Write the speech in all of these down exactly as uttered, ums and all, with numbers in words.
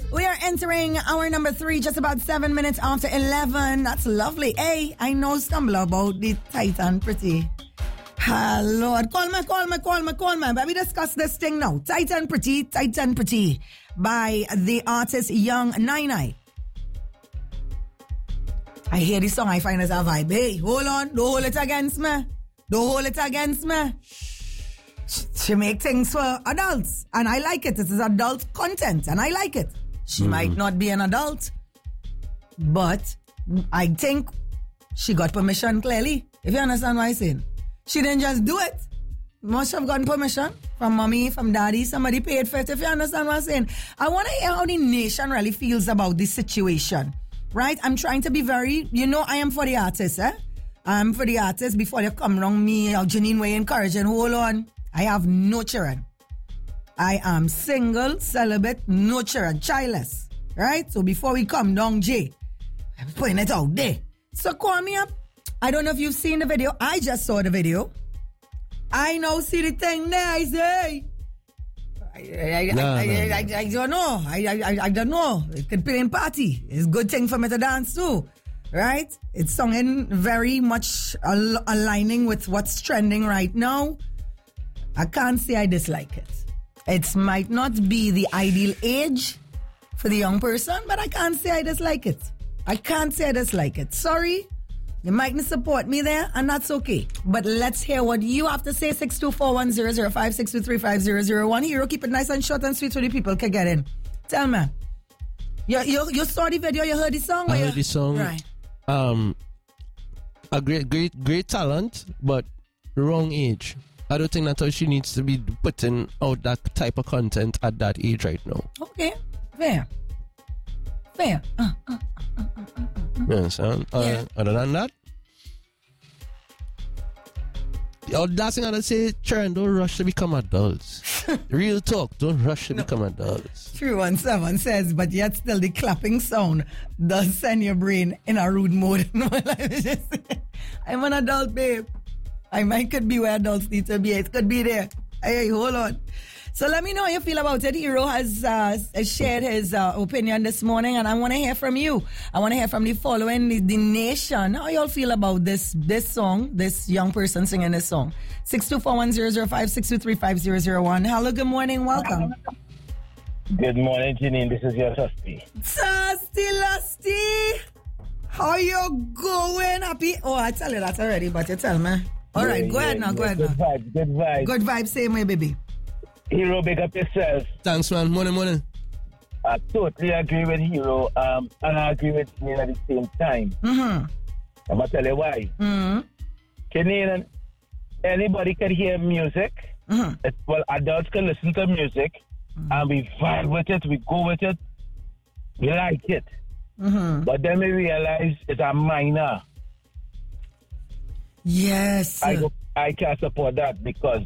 We are entering hour number three, just about seven minutes after eleven. That's lovely. Hey, I know stumble about the tight and pretty. Ah, Lord, call me, call me, call me, call me. But we discuss this thing now. Tight and Pretty, Tight and Pretty by the artist Young Nine. I hear this song, I find as a vibe. Hey, hold on, don't hold it against me. Don't hold it against me. She make things for adults, and I like it. It is adult content, and I like it. She mm. might not be an adult, but I think she got permission clearly, if you understand what I'm saying. She didn't just do it. Must have gotten permission from mommy, from daddy. Somebody paid for it, if you understand what I'm saying. I want to hear how the nation really feels about this situation, right? I'm trying to be very, you know, I am for the artists, eh? I'm for the artists. Before you come around me, or Janine way encouraging, hold on. I have no children. I am single, celibate, no children, childless, right? So before we come down, Jay, I'm putting it out there. So call me up. I don't know if you've seen the video. I just saw the video. I now see the thing there. I say, I, I, no, I, no, I, no. I, I, I don't know. I, I, I don't know. It could play in party. It's a good thing for me to dance too, right? It's singing very much al- aligning with what's trending right now. I can't say I dislike it. It might not be the ideal age for the young person, but I can't say I dislike it. I can't say I dislike it. Sorry. You mightn't support me there, and that's okay. But let's hear what you have to say. six two four one zero zero five, six two three five zero zero one. Hero, keep it nice and short and sweet so the people can get in. Tell me. You, you, you saw the video, you heard the song? I heard you? the song. Right. Um, a great, great, great talent, but wrong age. I don't think that's how she needs to be putting out that type of content at that age right now. Okay. Fair. Fair. Uh, uh, uh, uh, uh, uh. Yes, um, uh, Yeah. Other than that, the last thing I'd say, children, don't rush to become adults. Real talk, don't rush to no. become adults. three one seven says, but yet still the clapping sound does send your brain in a rude mode. I'm an adult, babe. I might could be where adults need to be. It could be there. Hey, hold on. So let me know how you feel about it. Hero has uh, shared his uh, opinion this morning, and I want to hear from you. I want to hear from the following, the, the nation. How y'all feel about this this song, this young person singing this song? six two four one zero zero five, six two three five zero zero one. Hello, good morning, welcome. Good morning, Janine. This is your Lusty. Lusty, Lusty. How you going? Happy? Oh, I tell you that already, but you tell me. All yeah, right, go yeah, ahead now, yeah, go ahead good now. Vibe, good vibe. Good vibe, same way, baby. Hero, big up yourself. Thanks, man. Morning, morning. I totally agree with Hero, um, and I agree with me at the same time. Mm-hmm. I'm going to tell you why. Mm-hmm. Can anybody can hear music. Mm-hmm. It, well, adults can listen to music, mm-hmm. and we vibe with it, we go with it, we like it. Mm-hmm. But then we realize it's a minor. Yes. I, go, I can't support that because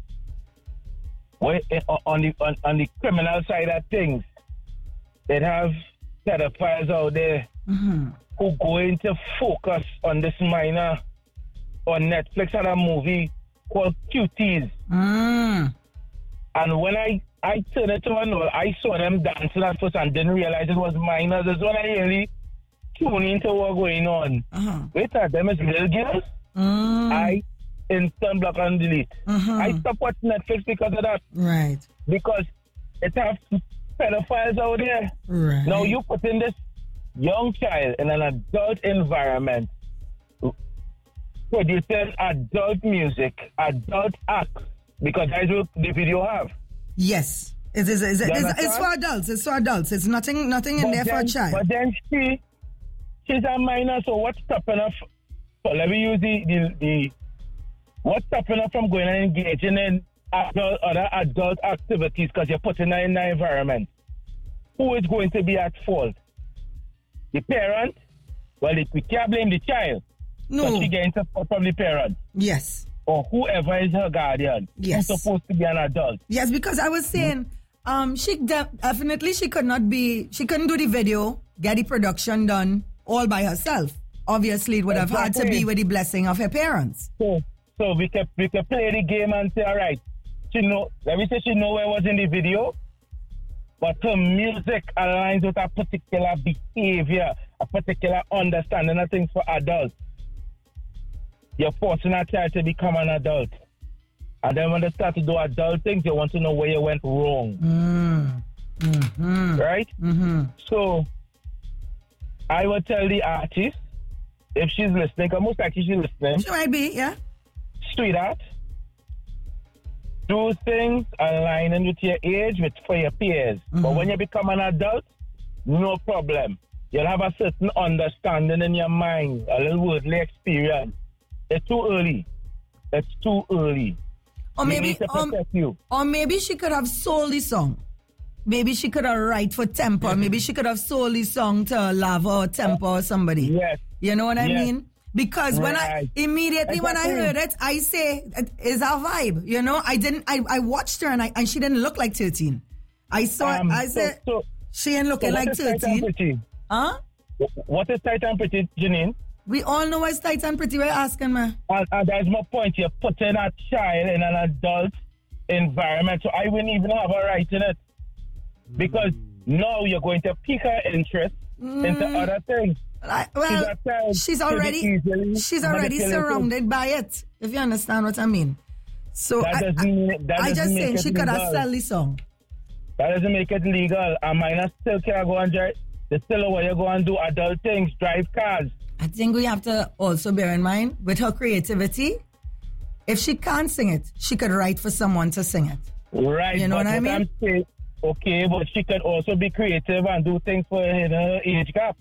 on the on, on the criminal side of things, they have pedophiles out there mm-hmm. who going to focus on this minor. On Netflix had a movie called Cuties. Mm. And when I, I turned it on, I saw them dancing at first and didn't realize it was minors. That's when I really tuned into what's going on. Uh-huh. Wait a them is little girls. Mm. I instant block and delete. Uh-huh. I stopped watching Netflix because of that. Right. Because it has pedophiles out there. Right. Now you put in this young child in an adult environment, producing adult music, adult acts, because that's what the video have. Yes. It is, it's, it's, it's, it's for adults. It's for adults. It's nothing nothing in but there then, for a child. But then she, she's a minor, so what's stopping her? F- so let me use the, the, the what's stopping her from going and engaging in adult, other adult activities because you're putting her in the environment? Who is going to be at fault? The parent? Well, it, we can't blame the child. No. She getting support from the parent. Yes. Or whoever is her guardian. Yes. Who's supposed to be an adult. Yes, because I was saying, mm-hmm. um, she de- definitely she could not be, she couldn't do the video, get the production done all by herself. Obviously, it would have exactly. had to be with the blessing of her parents. So, so we can we can play the game and say, all right, she know. Let me say she know where was in the video, but her music aligns with a particular behavior, a particular understanding of things for adults. You're forcing a child to become an adult. And then when they start to do adult things, you want to know where you went wrong. Mm. Mm-hmm. Right? Mm-hmm. So, I would tell the artist, if she's listening, because most likely she's listening. She might be, yeah. Sweetheart, do things aligning with your age, with for your peers. Mm-hmm. But when you become an adult, no problem. You'll have a certain understanding in your mind, a little worldly experience. It's too early. It's too early. Or You maybe, need to or, protect you. or maybe she could have sold the song. Maybe she could have write for Temper. Mm-hmm. Maybe she could have sold the song to Lava or Temper or somebody. Yes. You know what I Yes. mean? Because when I Right. immediately when I Exactly. heard it, I say it's a vibe. You know, I didn't. I, I watched her and I and she didn't look like thirteen. I saw. Um, I so- said so- she ain't So looking what like is tight and thirteen. pretty? Huh? What is tight and pretty, Janine? We all know what's tight and pretty. We're asking, man. And, and that's my point. You're putting a child in an adult environment. So I wouldn't even have a right in it. Because now you're going to pique her interest into other things. I, She's well, a child. she's She'll be already easily she's already manipulated. surrounded by it. If you understand what I mean. So That I, doesn't, I, that I doesn't just make saying it she could have legal. sell the song. That doesn't make it legal. A minor still can go and drive. They still where you go and do adult things, drive cars. I think we have to also bear in mind with her creativity, if she can't sing it, she could write for someone to sing it. Right. You know but what I mean? I'm saying, okay, but she could also be creative and do things for her age gap.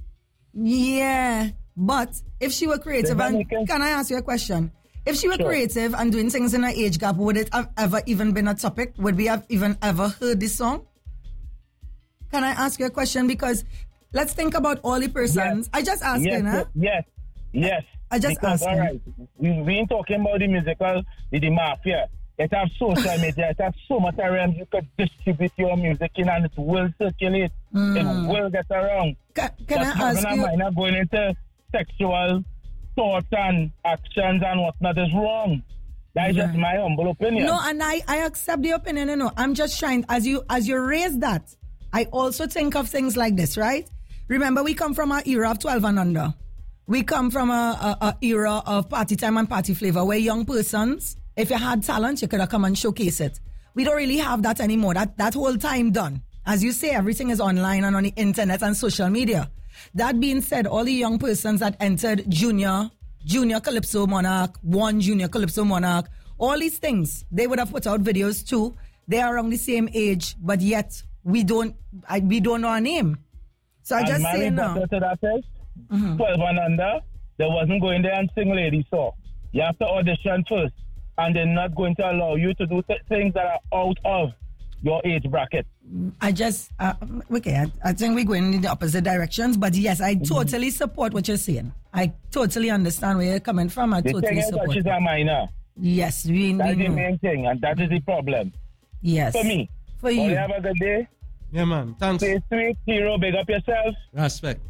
Yeah, but if she were creative, Does that and make sense? can I ask you a question? If she were Sure. creative and doing things in her age gap, would it have ever even been a topic? Would we have even ever heard this song? Can I ask you a question? Because let's think about all the persons. Yes. I just asking, Yes, huh? yes, yes. I just because, asking. all right, we, we ain't talking about the musical, the, the mafia. It have social media. It have so much around you could distribute your music in and it will circulate. It will get around. Can, can I But ask having you? a minor going into sexual thoughts and actions and whatnot is wrong. That is just my humble opinion. No, and I, I accept the opinion. You know, I'm just trying as you as you raise that. I also think of things like this, right? Remember, we come from an era of twelve and under. We come from a, a, a era of party time and party flavor, where young persons, if you had talent, you could have come and showcase it. We don't really have that anymore. That that whole time done. As you say, everything is online and on the internet and social media. That being said, all the young persons that entered junior, junior Calypso Monarch, one junior Calypso Monarch, all these things, they would have put out videos too. They are around the same age, but yet we don't, I, we don't know our name. So I and just my say no. rebuttal to that is, Mm-hmm. twelve and under, they wasn't going there and sing lady song. You have to audition first, and they're not going to allow you to do th- things that are out of your age bracket. I just, uh, okay, I, I think we're going in the opposite directions, but yes, I totally support what you're saying. I totally understand where you're coming from. I The thing totally is that support she's it. a minor. Yes, we, That's we the know. main thing, and that is the problem. Yes. For me. For Well, you. you have a good day. Yeah, man. Thanks. Stay sweet, hero. Big up yourself. Respect.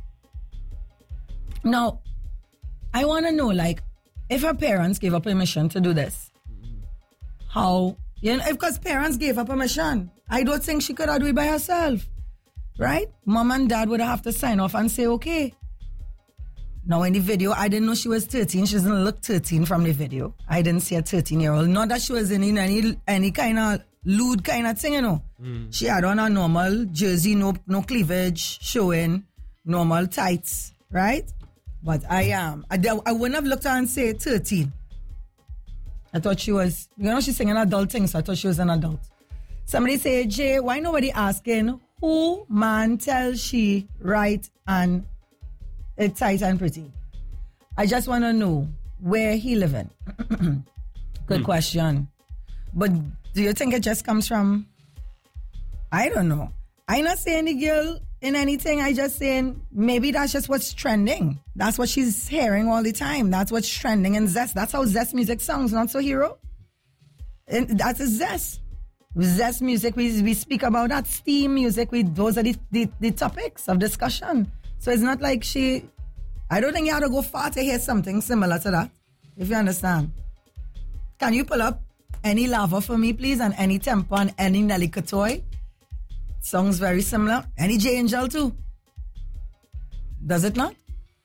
Now, I want to know, like, if her parents gave her permission to do this, how, you know, because parents gave her permission, I don't think she could have do it by herself, right? Mom and dad would have to sign off and say, okay. Now, in the video, I didn't know she was thirteen. She doesn't look thirteen from the video. I didn't see a thirteen-year-old. Not that she was in, in any any kind of lewd kind of thing, you know. Mm. She had on a normal jersey, no no cleavage showing, normal tights, right? But I am. Um, I, I wouldn't have looked at her and say thirteen. I thought she was, you know, she's singing adult things, so I thought she was an adult. Somebody say, Jay, why nobody asking who man tells she right and it's tight and pretty? I just want to know where he living. Good hmm. question. But do you think it just comes from, I don't know. I'm not saying the girl in anything. I just saying maybe that's just what's trending. That's what she's hearing all the time. That's what's trending in Zest. That's how Zest music sounds, not so hero. And that's a Zest. Zest music, we, we speak about that. Steam music, we, those are the, the, the topics of discussion. So it's not like she, I don't think you have to go far to hear something similar to that, if you understand. Can you pull up any Lava for me, please, and any Temper and any Nelly Katoy? Sounds very similar. Any J Angel too. Does it not?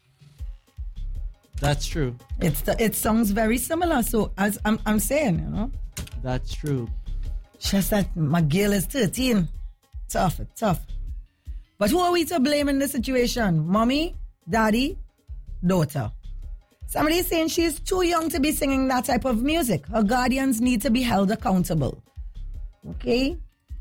That's true. It's the, it sounds very similar. So as I'm I'm saying, you know. That's true. Just that McGill is thirteen. Tough, tough. But who are we to blame in this situation? Mommy, daddy, daughter. Somebody is saying she is too young to be singing that type of music. Her guardians need to be held accountable. Okay?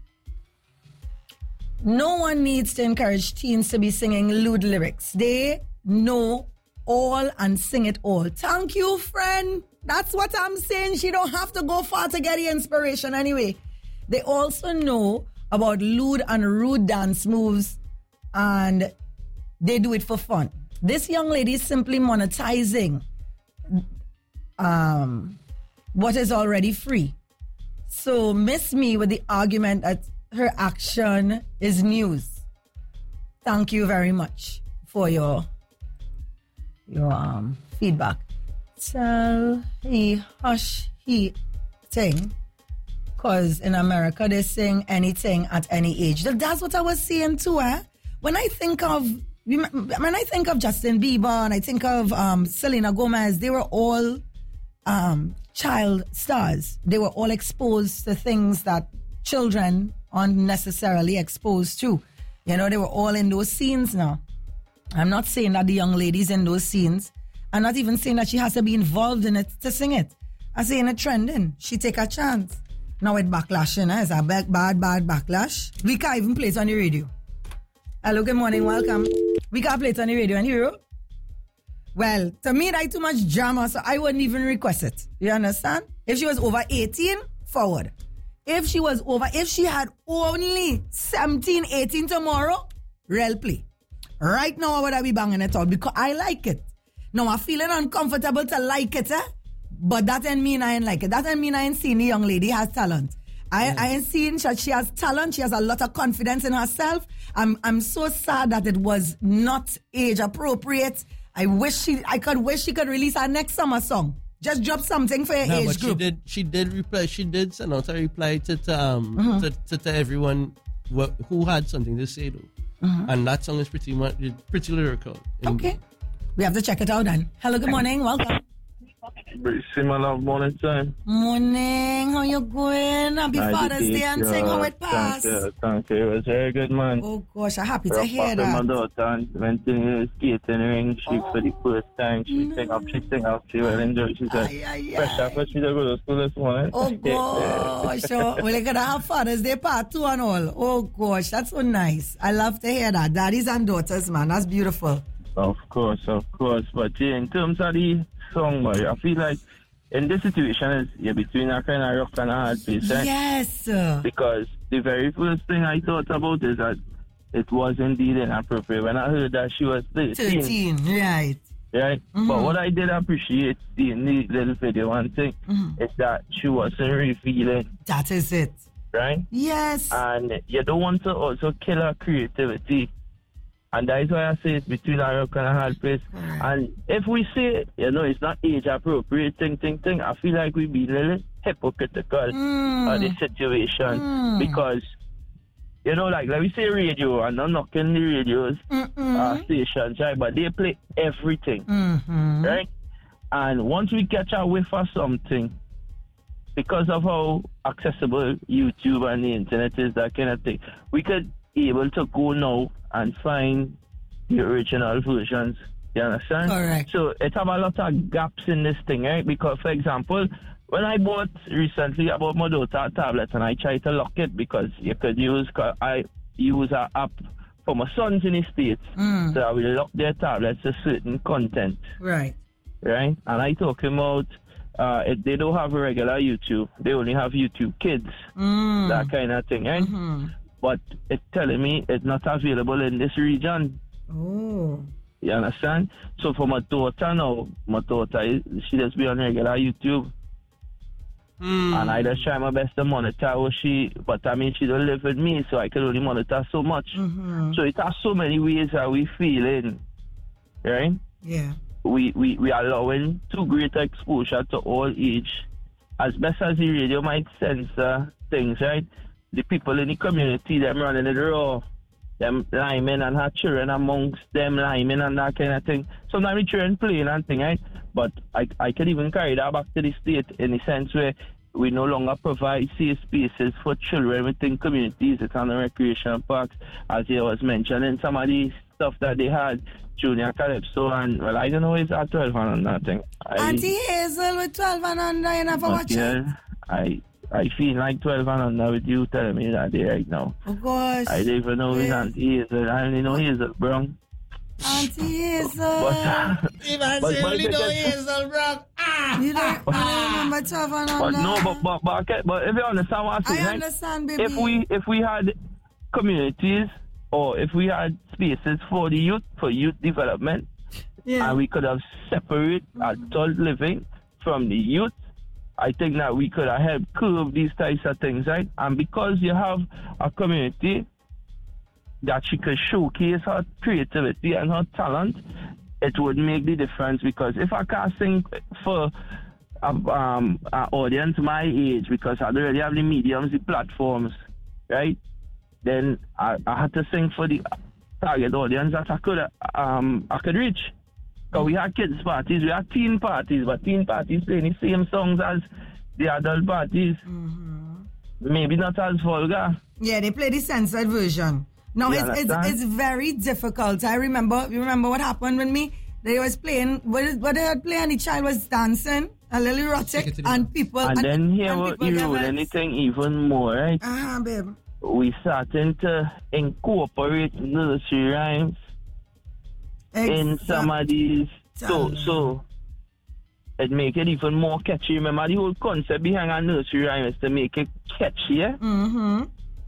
No one needs to encourage teens to be singing lewd lyrics. They know all and sing it all. Thank you, friend. That's what I'm saying. She don't have to go far to get the inspiration anyway. They also know about lewd and rude dance moves, and they do it for fun. This young lady is simply monetizing um, what is already free. So miss me with the argument that her action is news. Thank you very much for your your um, feedback. Tell he hush he thing, because in America they sing anything at any age. That's what I was saying too. Eh? When I think of when I think of Justin Bieber and I think of um, Selena Gomez, they were all um, child stars. They were all exposed to things that children aren't necessarily exposed to. You know, they were all in those scenes now. I'm not saying that the young lady's in those scenes. I'm not even saying that she has to be involved in it to sing it. I'm saying it trending. She take a chance. Now it backlashing, eh? It's a bad, bad, bad backlash. We can't even play it on the radio. Hello, good morning, welcome. We can't play it on the radio and hero. Well, to me, that's too much drama, so I wouldn't even request it. You understand? If she was over eighteen, forward. If she was over, if she had only seventeen, eighteen tomorrow, real play. Right now, I would be banging it out because I like it. Now, I'm feeling uncomfortable to like it, eh? But that ain't mean I ain't like it. That ain't mean I ain't seen the young lady has talent. I, yeah. I ain't seen that she has talent. She has a lot of confidence in herself. I'm I'm so sad that it was not age appropriate. I wish she, I could wish she could release her next summer song. Just drop something for your no, age but group. She did, she did reply. She did send out a reply to to, um, mm-hmm. to, to, to everyone wh- who had something to say though. Mm-hmm. And that song is pretty much pretty lyrical. Okay, we have to check it out then. Hello, good morning, welcome. Similar morning time. Morning, how you going? Happy Father's Day and sing how it passed. Thank you, thank you. It was very good, man. Oh gosh, I'm happy to We're hear that. My daughter went to the skating ring. She oh. for the first time. She no. sang up, she sang up. She well enjoyed. She said, fresh after she go to school this morning. Oh gosh, so we're gonna have Father's Day part two and all. Oh gosh, that's so nice. I love to hear that. Daddies and daughters, man, that's beautiful. Of course, of course. But yeah, in terms of the song, boy, I feel like in this situation is you're between a kind of rock and a hard place, right? Yes. Because the very first thing I thought about is that it was indeed inappropriate when I heard that she was thirteen. thirteen, right. Right? Mm-hmm. But what I did appreciate seeing the little video one thing mm-hmm. is that she wasn't revealing. That is it. Right? Yes. And you don't want to also kill her creativity. And that is why I say it's between a rock and a hard place. Right. And if we say, you know, it's not age appropriate, thing, thing, thing, I feel like we be a little hypocritical mm. of the situation. Mm. Because, you know, like, let me say radio, and I'm not knocking the radios, uh, stations, right? But they play everything, mm-hmm. right? And once we catch a whiff of something, because of how accessible YouTube and the internet is, that kind of thing, we could be able to go now and find the original versions. You understand? Correct. So it have a lot of gaps in this thing, right? Because, for example, when I bought recently, I bought my daughter a tablet and I tried to lock it because you could use, I use an app for my sons in the States. Mm. So I will lock their tablets to certain content. Right. Right? And I talk about, uh, it, they don't have a regular YouTube. They only have YouTube Kids. Mm. That kind of thing, right? Mm-hmm. But it's telling me it's not available in this region. Oh. You understand? So for my daughter now, my daughter, she just be on regular YouTube. Mm. And I just try my best to monitor what she, but I mean, she don't live with me, so I can only monitor so much. Mm-hmm. So it has so many ways that we feeling, right? Yeah. We, we, we are allowing too great exposure to all age. As best as the radio might censor things, right? the people in the community, them running it raw, them liming and have children amongst them liming and that kind of thing. Sometimes the children playing and thing, right? But I, I can even carry that back to the state in the sense where we no longer provide safe spaces for children within communities, it's on the recreation parks, as you was mentioning, some of the stuff that they had, Junior Calypso, and, well, I don't know, it's at twelve and nothing. Auntie Hazel with twelve and under, you never watch yeah, it? I, I feel like twelve and under with you telling me that day right now. Oh, gosh. I don't even know who's Yeah. Auntie Hazel. I only know Hazel Brown. Auntie Hazel. But, Even But- say but only if know you get- Hazel Brown. Ah! you, don't, you don't remember twelve and but under? no, but, but, but, okay, but if you understand what I'm saying, I right? understand, baby. if we if we had communities or if we had spaces for the youth, for youth development, yeah. and we could have separate adult living from the youth, I think that we could have helped curb these types of things, right? And because you have a community that she could showcase her creativity and her talent, it would make the difference. Because if I can't sing for um, um, an audience my age, because I don't really have the mediums, the platforms, right? Then I, I had to sing for the target audience that I could um I could reach. Because we had kids parties, we had teen parties, but teen parties playing the same songs as the adult parties. Mm-hmm. Maybe not as vulgar. Yeah, they play the censored version. No, You it's, it's understand? it's very difficult. I remember, you remember what happened with me? They was playing, what, what they had playing, the child was dancing, a little erotic, and people... And, then here and we people erode never- anything even more, right? Uh-huh, babe. We starting to incorporate nursery rhymes in some of these. So, Exactly. so it make it even more catchy. Remember, the whole concept behind a nursery rhyme is to make it catchy, yeah? Mm-hmm.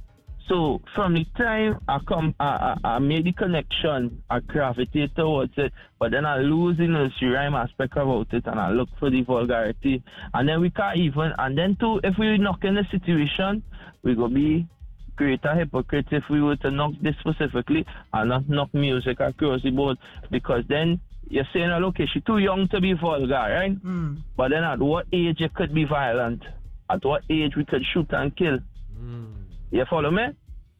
So from the time I come, I, I, I made the connection, I gravitate towards it, but then I lose the nursery rhyme aspect about it, and I look for the vulgarity, and then we can't even. And then too, if we knock in the situation, we go be greater hypocrites if we were to knock this specifically and not knock music across the board, because then you're saying, oh, okay, she's too young to be vulgar, right? Mm. But then at what age you could be violent? At what age we could shoot and kill? Mm. You follow me?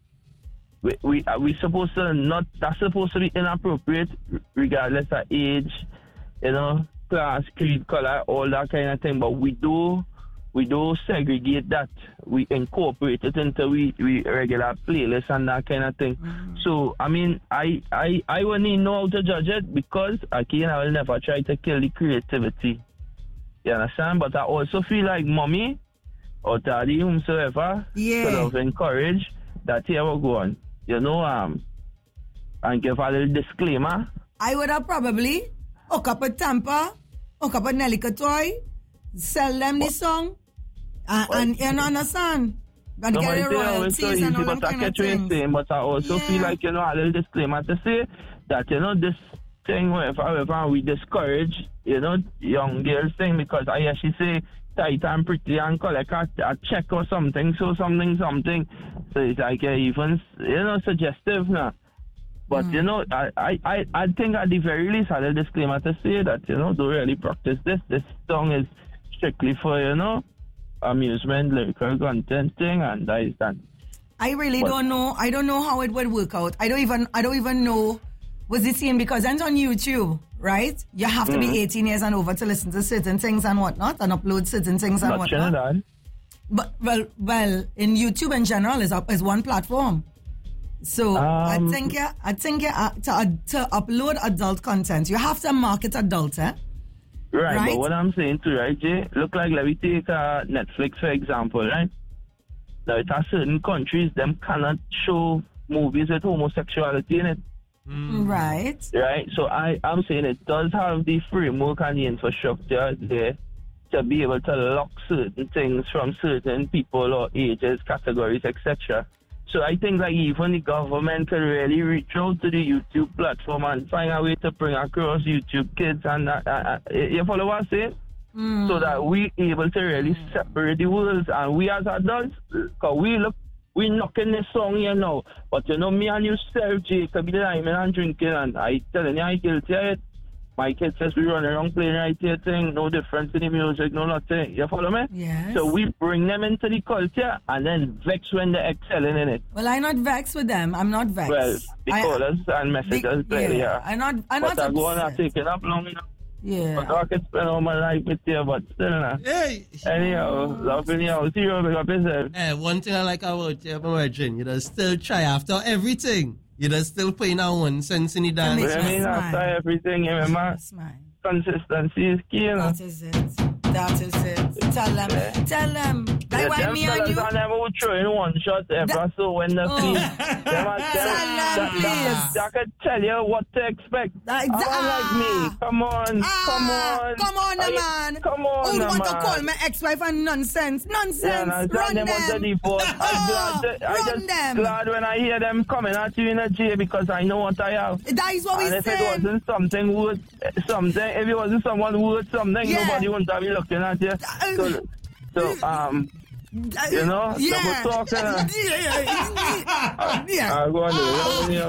We we are we supposed to not, that's supposed to be inappropriate regardless of age, you know, class, creed, color, all that kind of thing. But we do we do segregate that. We incorporate it into we, we regular playlists and that kind of thing. Mm-hmm. So I mean I I I wouldn't know how to judge it, because again I will never try to kill the creativity. You understand? But I also feel like mommy or daddy, whomsoever, Yeah. could have encouraged that here will go on, you know, um, and give a little disclaimer. I would have probably hook up a Tampa, hook up a Nelly Toy, sell them the song, and, and you know, understand? And So get my the day always royalties so easy, and all them but I kind of catch what you're things. saying, but I also Yeah. feel like, you know, a little disclaimer to say that, you know, this thing, wherever, wherever we discourage, you know, young girls thing, because I hear she say, tight and pretty and collect a, a check or something, so something, something. So it's like uh, even, you know, suggestive now. But, Mm. you know, I, I, I, I think at the very least, I had a disclaimer to say that, you know, don't really practice this. This song is strictly for, you know, amusement, lyrical content thing, and that is done. I really What? don't know. I don't know how it would work out. I don't even. I don't even know. Was it seen, because it's on YouTube, right? You have to Mm. be eighteen years and over to listen to certain things and whatnot, and upload certain things and Not whatnot. Trinidad. But well, well, in YouTube in general is up is one platform. So I Um, think yeah, I think yeah, uh, to uh, to upload adult content, you have to market adult, eh? Right, Right? but what I'm saying too, right, Jay? Look like, let me take uh, Netflix for example, right? Now, it has certain countries, them cannot show movies with homosexuality in it, Right. right? So I, I'm saying it does have the framework and the infrastructure there to be able to lock certain things from certain people or ages, categories, et cetera. So I think like even the government can really reach out to the YouTube platform and find a way to bring across YouTube kids and uh, uh, you follow what I'm saying? Mm. So that we able to really separate the worlds, and we as adults, cause we look, we knocking this song here now, but you know me and you self, Jay, could be lying and drinking, and I telling you I guilty of it. my kids just be running around playing right here thing, no difference in the music, no nothing. You follow me? Yes. So we bring them into the culture and then vex when they're excelling in it. Well, I'm not vexed with them. I'm not vexed. Well, the I, callers and messages the, play, yeah. yeah. I'm not, I'm but not I go on upset. and take it up long enough. Yeah. But I can spend all my life with you, but still not. Hey. Anyhow, love anyhow. See you, big up yourself. Hey, one thing I like about you, my virgin, you just still try after everything. You just still putting out one sense in the dance. Makes I me mean, smile. after everything, you remember? That's mine. Consistency is key, you know? That is it. That is it. Tell them. Yeah. Tell them. That's Yeah, why them me and fellas you. are never would throw in one shot ever, That- so when the Oh. feel, them are- them- Tell them, that, please. that, that could tell you what to expect. That- A man like me, come on, Ah, come on. Come on, Are the you- man. Come on, Who the want to man. call my ex-wife and nonsense? Nonsense. Yeah, and I Run glad them want to them. divorce. Oh, I'm glad that, I run just them. glad when I hear them coming at you in a jail because I know what I have. That is what we And if say. it wasn't something worth something, if it wasn't someone worth something, Yeah. nobody wouldn't have been looking at you. So, so um, you know, Yeah. double talk, uh, yeah. yeah. I'll go on there.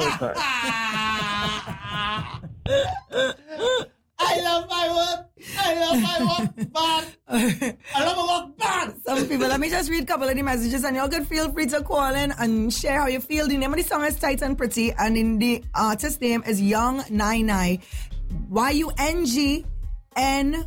I love my work. I love my work bad. I love my work bad. Some people, let me just read a couple of the messages and y'all can feel free to call in and share how you feel. The name of the song is Tight and Pretty and in the artist name is Young Nai Nai. Y U N G N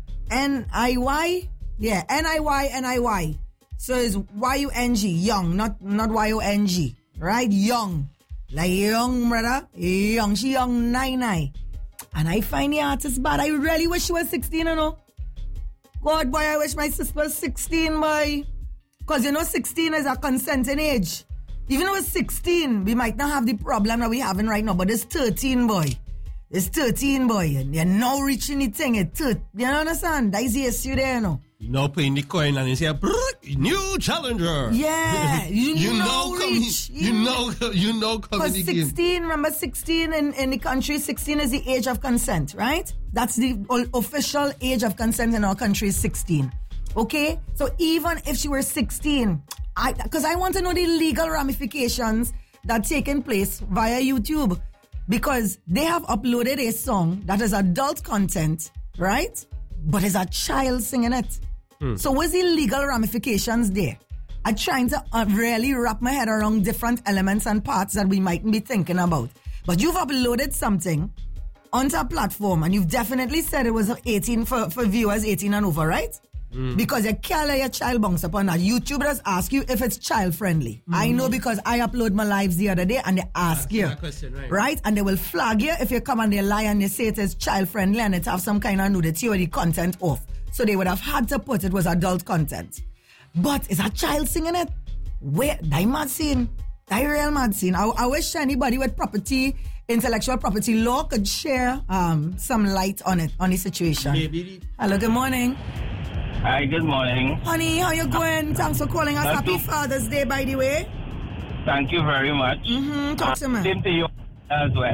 N I Y. Yeah, N I Y N I Y. So it's Y U N G, young, not not Y O N G. Right? Young. Like young, brother. Young. She young Nai Nai. And I find the artist bad. I really wish she was sixteen, you know. God, boy, I wish my sister was sixteen, boy. Because, you know, sixteen is a consenting age. Even though it's sixteen, we might not have the problem that we're having right now. But it's thirteen, boy. It's thirteen, boy. And you're now reaching the thing. It's thirteen. You understand? That is the issue there, you know. You know, playing the coin and you say, new challenger. Yeah. You, You know, know, coming, reach. you know, you know, coming Because the game. sixteen, remember sixteen in, in the country, sixteen is the age of consent, right? That's the o- official age of consent in our country is sixteen. Okay? So even if she were sixteen, I because I want to know the legal ramifications that taking place via YouTube. Because they have uploaded a song that is adult content, right? But it's a child singing it. So what's the legal ramifications there? I'm trying to uh, really wrap my head around different elements and parts that we mightn't be thinking about. But you've uploaded something onto a platform and you've definitely said it was eighteen for, for viewers eighteen and over, right? Mm. Because you can't let your child bounce upon that. YouTube does ask you if it's child friendly. Mm. I know because I upload my lives the other day and they ask you. Question, right. right? And they will flag you if you come and they lie and they say it is child friendly and it have some kind of nudity or the content off. So they would have had to put it was adult content. But is a child singing it? Where? That mad scene. That real mad scene. I, I wish anybody with property, intellectual property law could share um, some light on it, on the situation. Baby. Hello, good morning. Hi, good morning. Honey, how you going? Thanks for calling us. That's Happy good. Father's Day, by the way. Thank you very much. Mm-hmm. Talk to me. Same to you as well.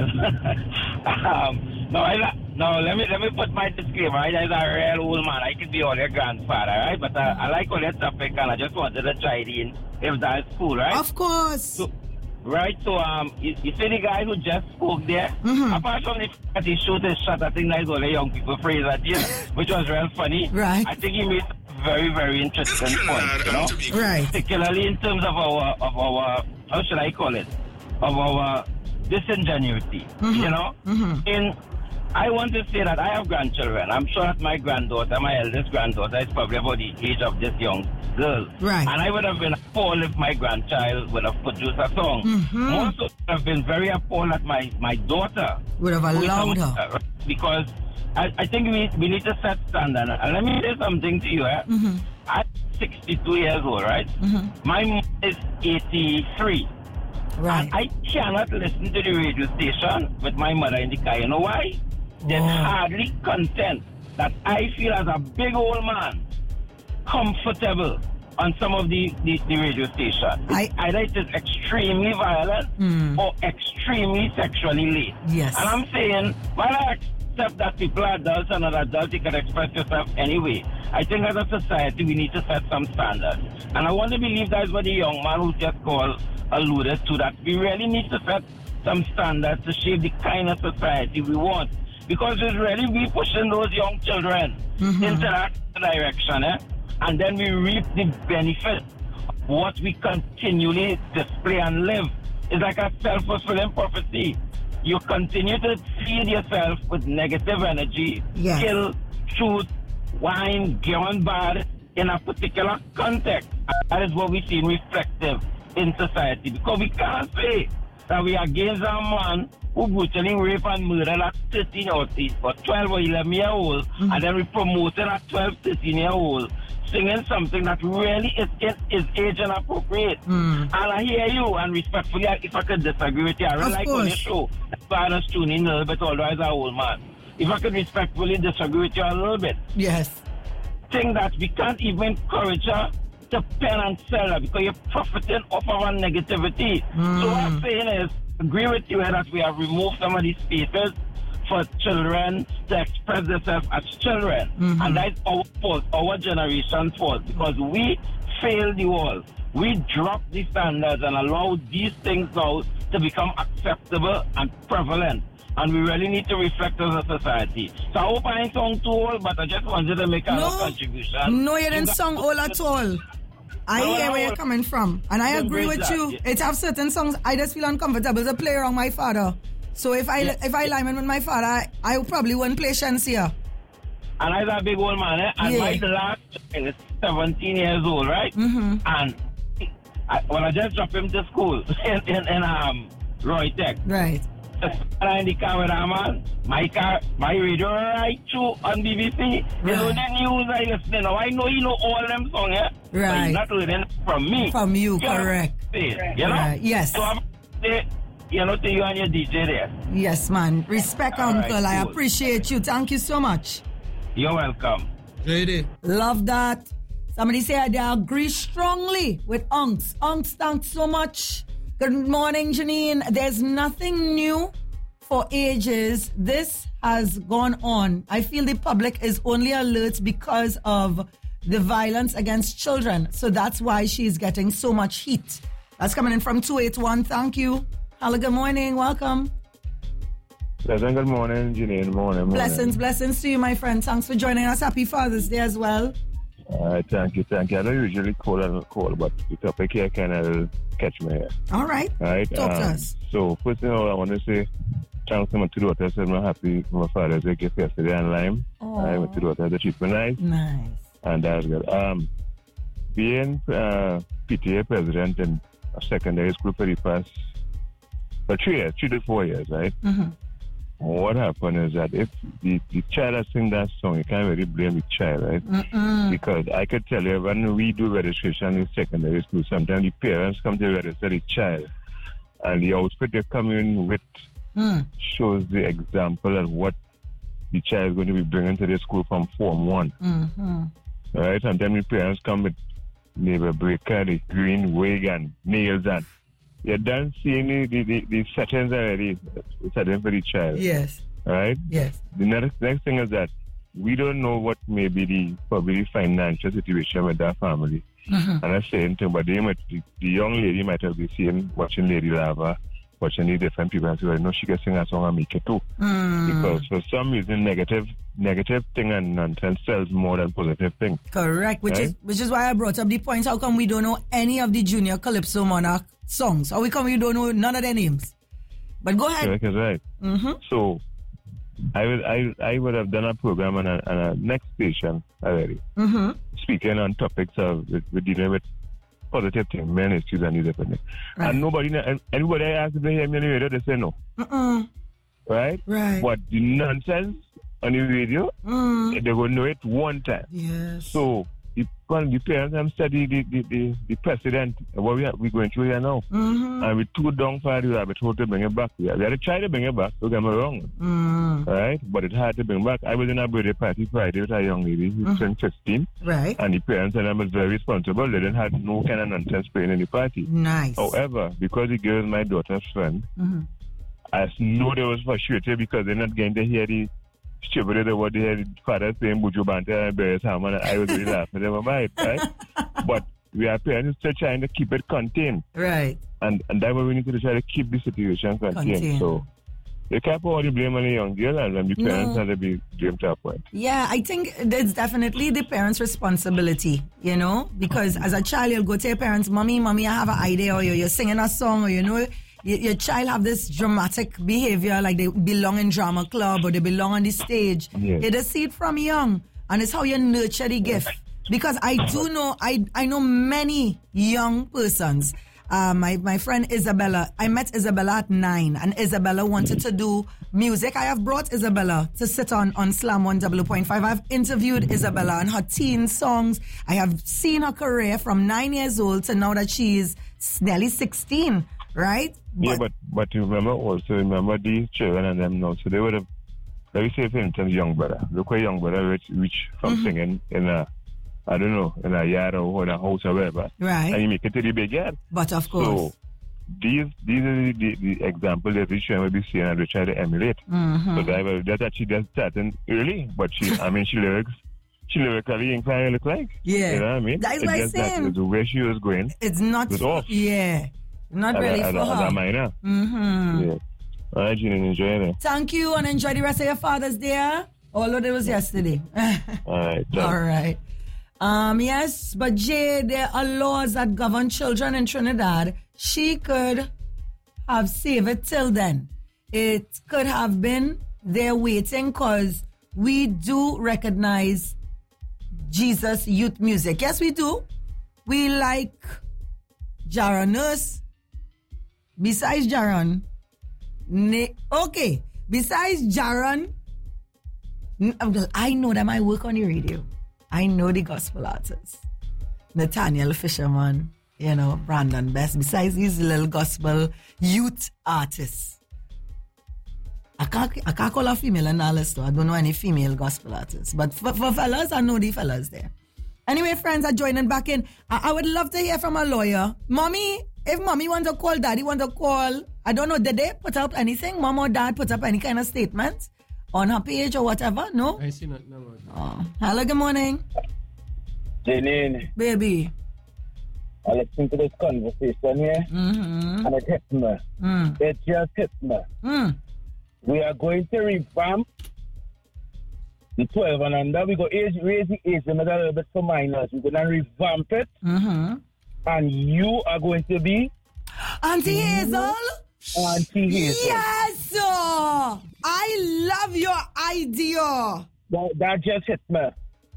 um, no, I, no, let me let me put my disclaimer. Right? As a real old man, I could be all your grandfather, right? But uh, I like all your topic, and I just wanted to try it in if that's cool, right? Of course. So, right, so um, you, you see the guy who just spoke there? Mm-hmm. Apart from the fact that he shoot his shot, I think that's all the young people phrase at you, which was real funny. Right. I think he made a very, very interesting point, you know? Right. Particularly in terms of our, of our, how should I call it? Of our disingenuity, Mm-hmm. you know? Mm-hmm. In, I want to say that I have grandchildren. I'm sure that my granddaughter, my eldest granddaughter, is probably about the age of this young girl. Right. And I would have been appalled if my grandchild would have produced a song. Mm-hmm. Also, would have been very appalled at my, my daughter. Would have who is allowed a- her. Because I, I think we, we need to set standard. And let me say something to you. Eh? Mm-hmm. I'm sixty-two years old, right? Mm-hmm. My mom is eighty-three. Right. And I cannot listen to the radio station with my mother in the car. You know why? There's Oh. hardly content that I feel as a big old man comfortable on some of the, the, the radio stations. I- Either it is extremely violent Mm. or extremely sexually late. Yes. And I'm saying, while I accept that people are adults and not adults, you can express yourself anyway. I think as a society, we need to set some standards. And I want to believe that's what the young man who just called alluded to, that we really need to set some standards to shape the kind of society we want. because it's really we pushing those young children mm-hmm. into that direction, eh? And then we reap the benefit of what we continually display and live. It's like a self-fulfilling prophecy. You continue to feed yourself with negative energy, yes. kill, shoot, wine, get on bad in a particular context. That is what we see reflective in society. Because we can't say that we are against a man who brutally rape and murder at thirteen or twelve or eleven year old, mm-hmm. and then we promoting a twelve, thirteen year old singing something that really is, is, is age inappropriate. Mm. And I hear you, and respectfully, if I could disagree with you, I really like on your show. That's why I just tune in a little bit, although as an old man. If I could respectfully disagree with you a little bit. Yes. Think that we can't even encourage her to pen and sell her because you're profiting off our negativity. Mm. So what I'm saying is, agree with you that we have removed some of these spaces for children to express themselves as children. Mm-hmm. And that's our fault, our generation's fault, because we failed you all. We dropped the standards and allowed these things now to become acceptable and prevalent. And we really need to reflect as a society. So I hope I ain't sung too old, but I just wanted to make a no, contribution. No, you didn't song old at all. I no, hear no, where you're coming from. And I agree with that. you. Yeah. It's have certain songs I just feel uncomfortable to play around my father. So if I yeah. if I line with my father, I, I probably won't play Shansia. And I'm a big old man, eh? And yeah. my last child is seventeen years old, right? Mm-hmm. And I, when I just dropped him to school in, in, in um, Roy Tech. Right. In the cameraman, my car, my radio right through on B B C. Right. You know the news I listen to. I know you know all them songs, eh? Right. But not learning from me. From you, you correct. Know, you know? Right. Yes. So I'm say, you know, to you and your D J there. Yes, man. Respect, all Uncle. Right, I cool. appreciate you. Thank you so much. You're welcome. Lady. Love that. Somebody say they agree strongly with Unks. Unks, thanks so much. Good morning, Janine. There's nothing new for ages. This has gone on. I feel the public is only alert because of the violence against children. So that's why she's getting so much heat. That's coming in from two eight one. Thank you. Hello, good morning. Welcome. Pleasant good morning, Janine. Morning, morning. Blessings, blessings to you, my friend. Thanks for joining us. Happy Father's Day as well. All right, thank you, thank you. I don't usually call and call, but the topic here kind of catch me here. All right. All right. Talk um, to us. So, first thing all I want to say, thanks to my two daughters. I'm happy for my Father's Day gift yesterday in Lime. I my two daughters, the treatment nice. Nice. And that's good. Um, being uh, P T A president in a secondary school for the past for three years, three to four years, right? Mm-hmm. What happened is that if the, the child has sing that song, you can't really blame the child, right? Mm-mm. Because I could tell you, when we do registration in secondary school, sometimes the parents come to register the child, and the outfit they come in with mm. shows the example of what the child is going to be bringing to the school from Form one. Mm-hmm. Right? And then the parents come with neighbor breaker, the green wig, and nails, and you're done seeing the, the, the, the settings already, setting for the child. Yes. Right? Yes. The next, next thing is that we don't know what may be the probably the financial situation with that family. Mm-hmm. And I'm saying thing, but they might, the, the young lady might have been seeing, watching Lady Lava, watching the different people and say, well, no, she can sing a song and make it too. Mm. Because for some reason, negative negative thing and nonsense sells more than positive thing. Correct, which right? is which is why I brought up the point. How come we don't know any of the Junior Calypso Monarch songs? How come we don't know none of their names? But go ahead. Correct is right. Mm-hmm. So I would I I would have done a program on a, on a next station already, mm-hmm. speaking on topics of with, with dealing with positive things, men issues and these different things. Right. And nobody, and anybody I asked if they hear me on the radio, they say no. Uh-uh. Right? Right. But the nonsense on the radio, mm. they will know it one time. Yes. So the, the parents have studied the, the, the, the president, what we are we going through here now. Mm-hmm. And we too down for it, we have told to bring it back. We had to try to bring it back, don't get me wrong. Mm. Right? But it's hard to bring back. I was in a birthday party Friday with a young lady who's mm-hmm. turned fifteen. Right. And the parents and I was very responsible. They didn't have no kind of nonsense playing in the party. Nice. However, because the girl is my daughter's friend, mm-hmm. I know they was frustrated because they're not getting to hear the stupid what they had father saying Buju Banta and Beres Hammond, and I was really laughing in my mind, right? But we are parents still trying to keep it contained. Right. And and that's why we need to try to keep the situation contained. Contain. So You can't put all the blame on the young girl, and then the parents No. have to be blamed to a point. Yeah, I think it's definitely the parents' responsibility, you know, because as a child, you'll go to your parents, mommy, mommy, I have an idea, or you're, you're singing a song, or you know, your, your child have this dramatic behavior, like they belong in drama club, or they belong on the stage. Yes. You just see it from young, and it's how you nurture the gift. Because I do know, I, I know many young persons. Uh, my, my friend Isabella, I met Isabella at nine, and Isabella wanted to do music. I have brought Isabella to sit on, on Slam one oh oh point five. I've interviewed Isabella and her teen songs. I have seen her career from nine years old to now that she is nearly sixteen, right? Yeah, but but you remember also, remember these children and them now, so they would have, let me say for instance, young brother. Look where young brother reach, reach from Mm-hmm. singing in a, I don't know, in a yard or in a house or whatever. Right. And you make it to the big yard. But of course. So these these are the, the, the examples that we should be seeing and we try to emulate. Mm-hmm. So that, that's actually just starting early, but she, I mean, she lyrics, she lyrically ain't trying to look like. Yeah. You know what I mean? That's It's what I'm just that saying. the way she was going. It's not, It's off. yeah, not as really a, as for a, as a her. minor. Mm-hmm. Yeah. All right, Gina, enjoy it. Thank you, and enjoy the rest of your Father's Day. Although it was yesterday. All right. done. All right. Um, yes, but Jay, there are laws that govern children in Trinidad. She could have saved it till then. It could have been there waiting because we do recognize Jesus youth music. Yes, we do. We like Jaron Nurse. Besides Jaron, ne- okay, besides Jaron, n- I know them. I work on the radio. I know the gospel artists. Nathaniel Fisherman, you know, Brandon Best. Besides these little gospel youth artists. I can't, I can't call a female analyst, though. I don't know any female gospel artists. But for, for fellas, I know the fellas there. Anyway, friends are joining back in. I, I would love to hear from a lawyer. Mommy, if mommy want to call, daddy want to call, I don't know, did they put up anything? Mom or dad put up any kind of statement on her page or whatever? No? I see nothing about that. Oh. Hello, good morning. Janine, Baby. I listened to this conversation here, Mm-hmm. and it hit me. Mm. It just hit me. Mm. We are going to revamp the twelve and under. We go age, raise the age limit a little bit for minors. We're going to revamp it, Mm-hmm. and you are going to be Auntie Hazel? Auntie Hazel. Yes, sir. I love your idea. That, that just hit me.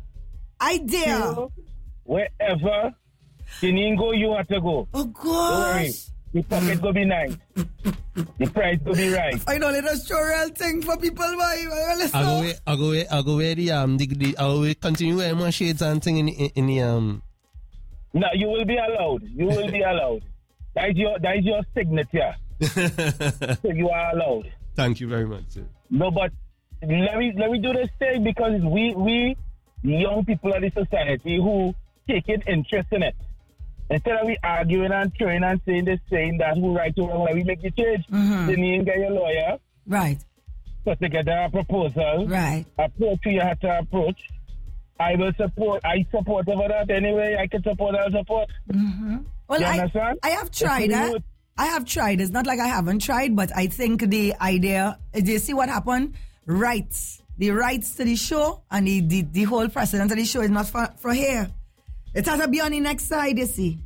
Idea. So, wherever Janine go, you have to go. Oh, Don't worry. gosh. The pocket go be nice. The price go be right. I know little surreal thing for people. Why? I go wear, I go wear, I go wear the um, the, the I will continue wearing my shades and thing in, in, in the um. No, you will be allowed. You will be allowed. That is your that is your signature. So you are allowed. Thank you very much, sir. No, but let me let me do this thing because we we the young people of the society who take an interest in it. Instead of we arguing and throwing and saying this, saying that, who right or wrong, let we make the change. Mhm. Then you get your lawyer, Right, put together a proposal, right. approach who you have to approach. I will support. I support over that anyway. I can support. I'll support. Mm-hmm. Well, You I, understand? I have tried It's it. good. I have tried. It's not like I haven't tried, but I think the idea, do you see what happened? Rights. The rights to the show and the, the, the whole precedent of the show is not for, for here. It has to be on the next side, you see.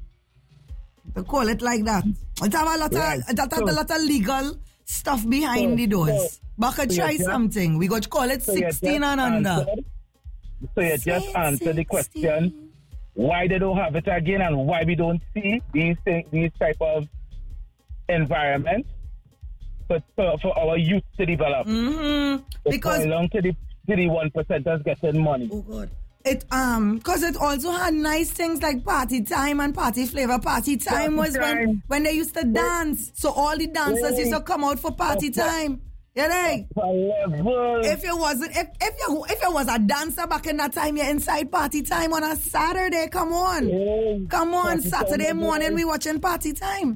To call it like that. It have a lot Right. of, it have So- a lot of legal stuff behind So- the doors. so- but I could so try you just- something. We got to call it So you sixteen just and under. answered- So you just answer the question why they don't have it again and why we don't see these things, these type of environments for, for, for our youth to develop. Mm-hmm. Because belong to the to the one percenters getting money. oh god, it um, cause it also had nice things like party time and party flavor. Party time Party was when time. when they used to dance, so all the dancers used to come out for party Okay. time. You know, Level. if you wasn't, if if you if you was a dancer back in that time, you're inside party time on a Saturday. Come on, Yeah. come on, Party time Saturday was morning nice. we watching party time.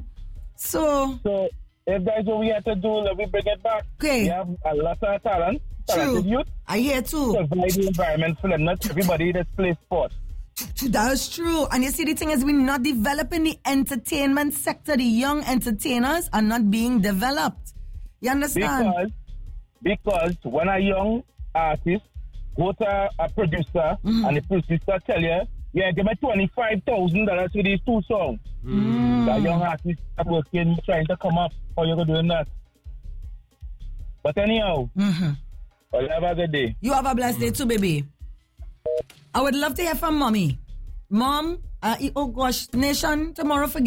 So So if that's what we have to do, let me bring it back. Okay. We have a lot of talent, talented true, youth. I hear too. Provide the environment for them. Not everybody that plays sports. That's true. And you see, the thing is, we're not developing the entertainment sector. The young entertainers are not being developed. You understand? Because, because when a young artist go to a producer Mm-hmm. and the producer tell you, yeah, give me twenty-five thousand dollars for these two songs. Mm. That young artist are working, trying to come up, how you going to do that? But anyhow, Mm-hmm. well, have a good day. You have a blessed day too, baby. I would love to hear from mommy. Mom, uh, oh gosh, nation, tomorrow forget.